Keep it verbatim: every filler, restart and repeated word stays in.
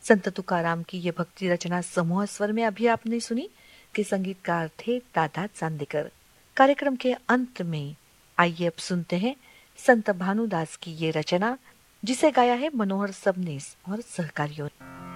संत तुकाराम की ये भक्ति रचना समूह स्वर में अभी आपने सुनी कि संगीतकार थे दादा चांदेकर। कार्यक्रम के अंत में आइए अब सुनते हैं संत भानुदास की ये रचना जिसे गाया है मनोहर सबनीस और सहकारियों ने।